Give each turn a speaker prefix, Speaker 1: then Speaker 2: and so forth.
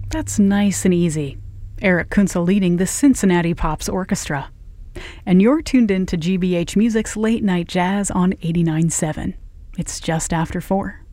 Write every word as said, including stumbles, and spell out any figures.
Speaker 1: That's nice and easy. Eric Kunzel leading the Cincinnati Pops Orchestra. And you're tuned in to G B H Music's Late Night Jazz on eighty-nine point seven. It's just after four.